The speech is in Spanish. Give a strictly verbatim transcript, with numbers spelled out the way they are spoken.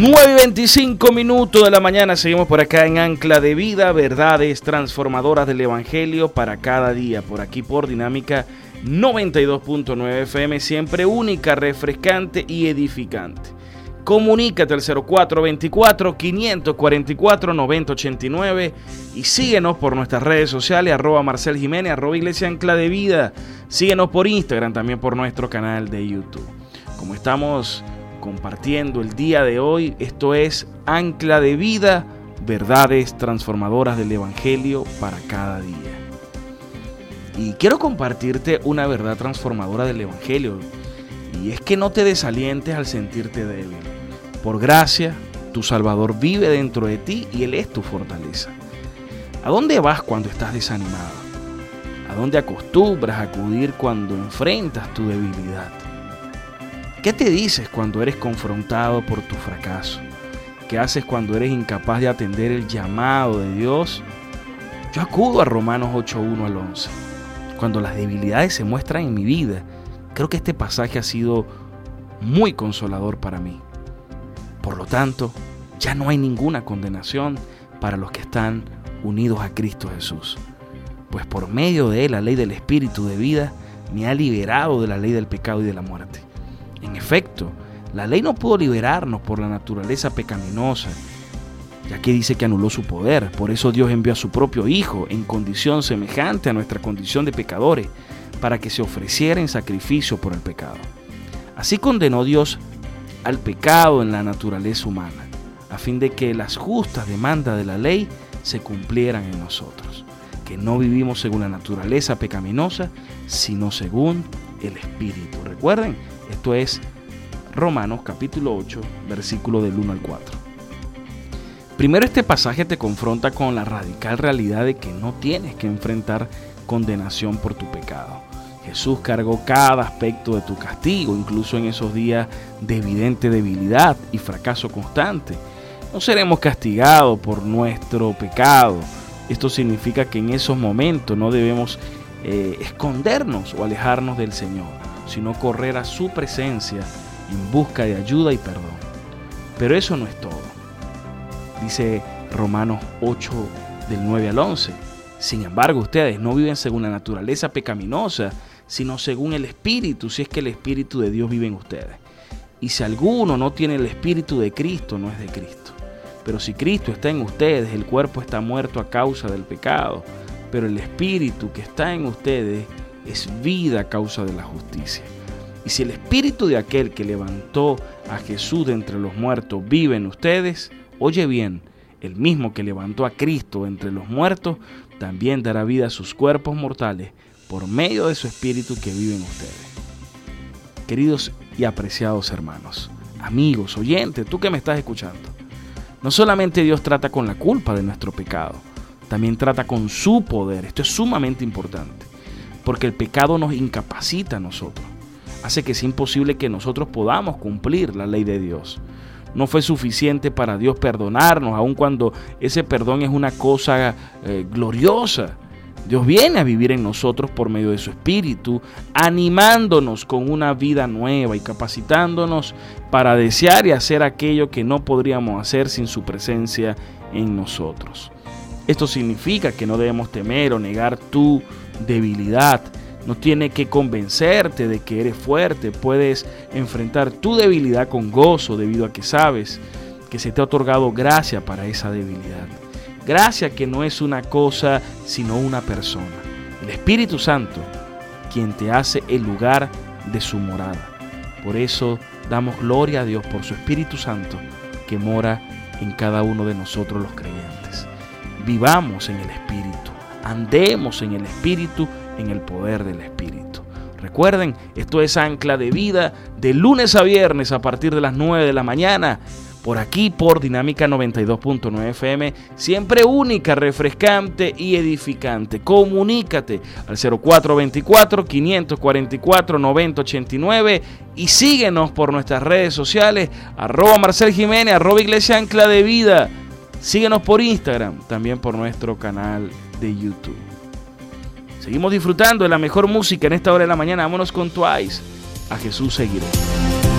nueve y veinticinco minutos de la mañana, seguimos por acá en Ancla de Vida, verdades transformadoras del Evangelio para cada día, por aquí por Dinámica noventa y dos punto nueve F M, siempre única, refrescante y edificante. Comunícate al cero cuatro veinticuatro, quinientos cuarenta y cuatro, noventa ochenta y nueve y síguenos por nuestras redes sociales, arroba Marcel Jiménez, arroba Iglesia Ancla de Vida. Síguenos por Instagram, también por nuestro canal de YouTube. Como estamos compartiendo el día de hoy, esto es Ancla de Vida, verdades transformadoras del Evangelio para cada día. Y quiero compartirte una verdad transformadora del Evangelio, y es que no te desalientes al sentirte débil. Por gracia, tu Salvador vive dentro de ti y Él es tu fortaleza. ¿A dónde vas cuando estás desanimado? ¿A dónde acostumbras a acudir cuando enfrentas tu debilidad? ¿Qué te dices cuando eres confrontado por tu fracaso? ¿Qué haces cuando eres incapaz de atender el llamado de Dios? Yo acudo a Romanos ocho, uno al once. Cuando las debilidades se muestran en mi vida, creo que este pasaje ha sido muy consolador para mí. Por lo tanto, ya no hay ninguna condenación para los que están unidos a Cristo Jesús. Pues por medio de Él, la ley del Espíritu de vida me ha liberado de la ley del pecado y de la muerte. En efecto, la ley no pudo liberarnos por la naturaleza pecaminosa, ya que dice que anuló su poder. Por eso Dios envió a su propio Hijo en condición semejante a nuestra condición de pecadores, para que se ofreciera en sacrificio por el pecado. Así condenó Dios al pecado en la naturaleza humana, a fin de que las justas demandas de la ley se cumplieran en nosotros, que no vivimos según la naturaleza pecaminosa, sino según el Espíritu. Recuerden, esto es Romanos capítulo ocho, versículo del uno al cuatro. Primero, este pasaje te confronta con la radical realidad de que no tienes que enfrentar condenación por tu pecado. Jesús cargó cada aspecto de tu castigo, incluso en esos días de evidente debilidad y fracaso constante. No seremos castigados por nuestro pecado. Esto significa que en esos momentos no debemos eh, escondernos o alejarnos del Señor, sino correr a su presencia en busca de ayuda y perdón. Pero eso no es todo. Dice Romanos ocho, del nueve al once. Sin embargo, ustedes no viven según la naturaleza pecaminosa, sino según el Espíritu, si es que el Espíritu de Dios vive en ustedes. Y si alguno no tiene el Espíritu de Cristo, no es de Cristo. Pero si Cristo está en ustedes, el cuerpo está muerto a causa del pecado, pero el Espíritu que está en ustedes es vida a causa de la justicia. Y si el Espíritu de aquel que levantó a Jesús de entre los muertos vive en ustedes, oye bien, el mismo que levantó a Cristo entre los muertos, también dará vida a sus cuerpos mortales por medio de su Espíritu que vive en ustedes. Queridos y apreciados hermanos, amigos, oyentes, tú que me estás escuchando, no solamente Dios trata con la culpa de nuestro pecado, también trata con su poder. Esto es sumamente importante, porque el pecado nos incapacita a nosotros, hace que sea imposible que nosotros podamos cumplir la ley de Dios. No fue suficiente para Dios perdonarnos, aun cuando ese perdón es una cosa eh, gloriosa. Dios viene a vivir en nosotros por medio de su Espíritu, animándonos con una vida nueva y capacitándonos para desear y hacer aquello que no podríamos hacer sin su presencia en nosotros. Esto significa que no debemos temer o negar tu debilidad. No tiene que convencerte de que eres fuerte. Puedes enfrentar tu debilidad con gozo debido a que sabes que se te ha otorgado gracia para esa debilidad. Gracia que no es una cosa, sino una persona. El Espíritu Santo, quien te hace el lugar de su morada. Por eso damos gloria a Dios por su Espíritu Santo que mora en cada uno de nosotros los creyentes. Vivamos en el Espíritu, andemos en el Espíritu, en el poder del Espíritu. Recuerden, esto es Ancla de Vida, de lunes a viernes a partir de las nueve de la mañana, por aquí por Dinámica noventa y dos punto nueve F M, siempre única, refrescante y edificante. Comunícate al cero cuatro veinticuatro, quinientos cuarenta y cuatro, noventa ochenta y nueve y síguenos por nuestras redes sociales, arroba Marcel Jiménez, arroba Iglesia Ancla de Vida. Síguenos por Instagram, también por nuestro canal de YouTube. Seguimos disfrutando de la mejor música en esta hora de la mañana. Vámonos con Twice. A Jesús seguiré.